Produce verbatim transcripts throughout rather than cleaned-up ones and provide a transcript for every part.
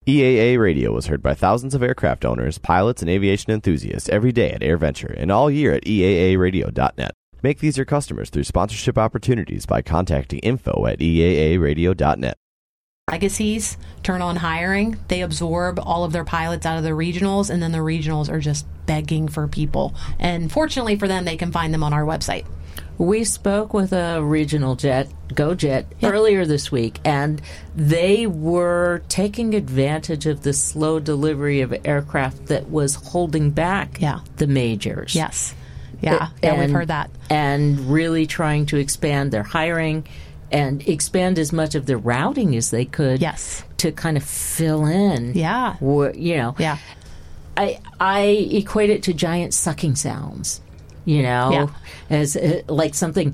E A A Radio was heard by thousands of aircraft owners, pilots, and aviation enthusiasts every day at AirVenture and all year at E A A radio dot net. Make these your customers through sponsorship opportunities by contacting info at E A A radio dot net. Legacies turn on hiring. They absorb all of their pilots out of the regionals, and then the regionals are just begging for people. And fortunately for them, they can find them on our website. We spoke with a regional jet, GoJet, yeah. earlier this week, and they were taking advantage of the slow delivery of aircraft that was holding back yeah. the majors. Yes. Yeah, yeah, and, we've heard that. And really trying to expand their hiring and expand as much of their routing as they could yes. to kind of fill in. Yeah. Wh- you know. Yeah. I, I equate it to giant sucking sounds. You know, yeah. as uh, like something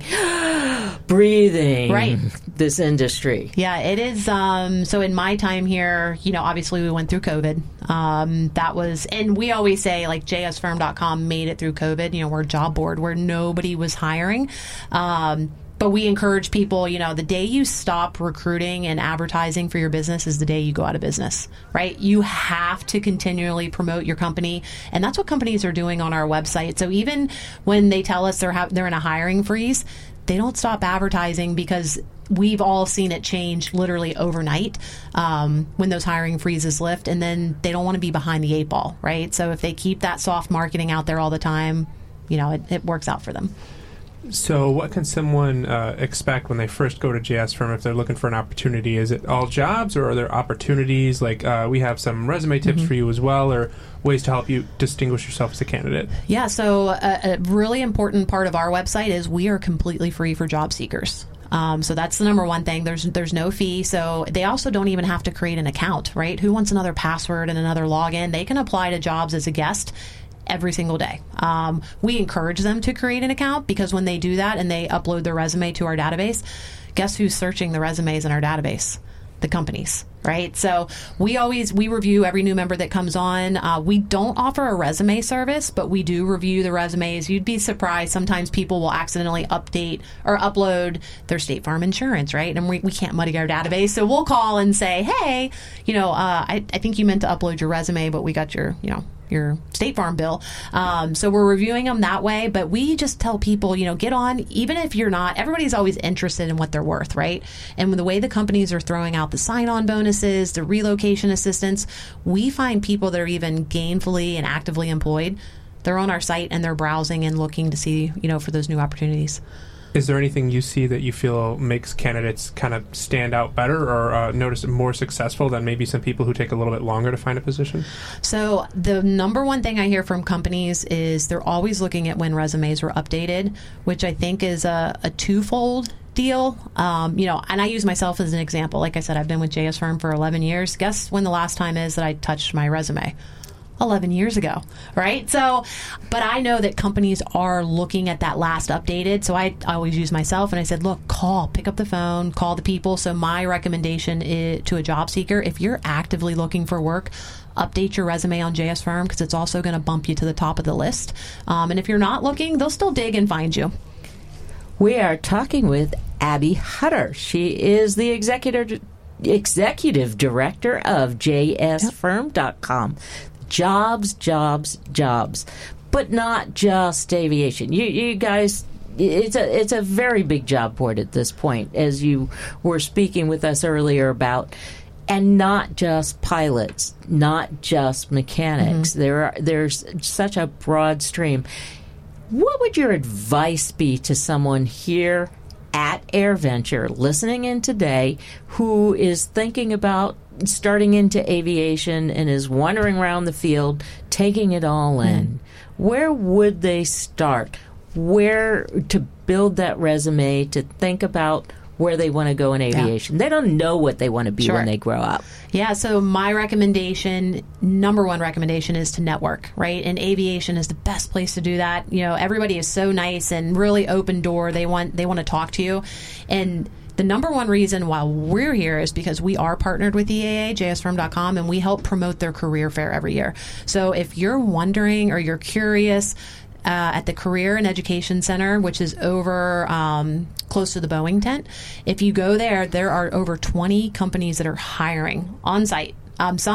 breathing right. this industry. Yeah, it is. Um, so in my time here, you know, obviously we went through COVID. Um, that was, and we always say like J S firm dot com made it through COVID. You know, we're a job board where nobody was hiring. Um, But we encourage people, you know, the day you stop recruiting and advertising for your business is the day you go out of business, right? You have to continually promote your company. And that's what companies are doing on our website. So even when they tell us they're, ha- they're in a hiring freeze, they don't stop advertising because we've all seen it change literally overnight um, when those hiring freezes lift. And then they don't want to be behind the eight ball, right? So if they keep that soft marketing out there all the time, you know, it, it works out for them. So what can someone uh, expect when they first go to J S Firm if they're looking for an opportunity? Is it all jobs, or are there opportunities? Like uh, we have some resume tips mm-hmm. for you as well, or ways to help you distinguish yourself as a candidate? Yeah, so a, a really important part of our website is we are completely free for job seekers. Um, so that's the number one thing. There's there's no fee. So they also don't even have to create an account, right? Who wants another password and another login? They can apply to jobs as a guest every single day. Um, we encourage them to create an account because when they do that and they upload their resume to our database, guess who's searching the resumes in our database? The companies, right? So we always, we review every new member that comes on. Uh, we don't offer a resume service, but we do review the resumes. You'd be surprised. Sometimes people will accidentally update or upload their State Farm insurance, right? And we, we can't muddy our database. So we'll call and say, hey, you know, uh, I, I think you meant to upload your resume, but we got your, you know, your State Farm bill. Um, so we're reviewing them that way, but we just tell people, you know, get on, even if you're not, everybody's always interested in what they're worth, right? And with the way the companies are throwing out the sign-on bonuses, the relocation assistance, we find people that are even gainfully and actively employed, they're on our site and they're browsing and looking to see, you know, for those new opportunities. Is there anything you see that you feel makes candidates kind of stand out better or uh, notice more successful than maybe some people who take a little bit longer to find a position? So the number one thing I hear from companies is they're always looking at when resumes were updated, which I think is a, a twofold deal. Um, you know, and I use myself as an example. Like I said, I've been with J S Firm for eleven years. Guess when the last time is that I touched my resume? eleven years ago, right? So, but I know that companies are looking at that last updated. So I, I always use myself and I said, look, call, pick up the phone, call the people. So my recommendation is, to a job seeker, if you're actively looking for work, update your resume on J S Firm because it's also going to bump you to the top of the list. Um, and if you're not looking, they'll still dig and find you. We are talking with Abby Hutter. She is the executive executive director of J S firm dot com. Jobs, jobs, jobs, but not just aviation. You, you guys, it's a it's a very big job board at this point, as you were speaking with us earlier about, and not just pilots, not just mechanics. Mm-hmm. There are there's such a broad stream. What would your advice be to someone here at AirVenture listening in today who is thinking about starting into aviation and is wandering around the field, taking it all in? Mm. Where would they start? Where to build that resume, to think about where they want to go in aviation? Yeah. They don't know what they want to be sure. when they grow up. Yeah, so my recommendation, number one recommendation is to network, right? And aviation is the best place to do that. You know, everybody is so nice and really open door. They want they want to talk to you. And the number one reason why we're here is because we are partnered with E A A, J S firm dot com, and we help promote their career fair every year. So if you're wondering or you're curious, Uh, at the Career and Education Center, which is over um, close to the Boeing tent. If you go there, there are over twenty companies that are hiring on site. Um, some